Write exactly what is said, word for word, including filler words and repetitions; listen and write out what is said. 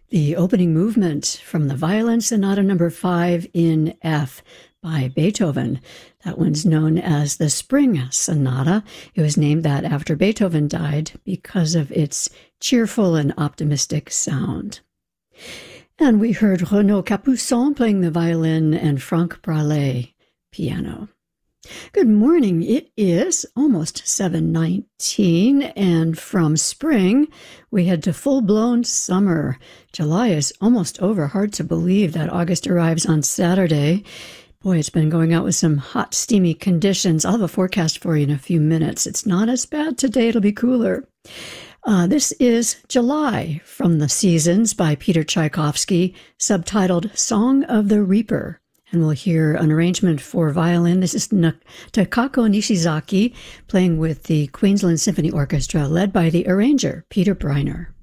The opening movement from the Violin Sonata number five in F by Beethoven. That one's known as the Spring Sonata. It was named that after Beethoven died because of its cheerful and optimistic sound. And we heard Renaud Capuçon playing the violin and Franck Bralet piano. Good morning. It is almost seven nineteen, and from spring, we head to full-blown summer. July is almost over. Hard to believe that August arrives on Saturday. Boy, it's been going out with some hot, steamy conditions. I'll have a forecast for you in a few minutes. It's not as bad today. It'll be cooler. Uh, this is July from the Seasons by Peter Tchaikovsky, subtitled Song of the Reaper. And we'll hear an arrangement for violin. This is Takako Nishizaki playing with the Queensland Symphony Orchestra, led by the arranger, Peter Briner.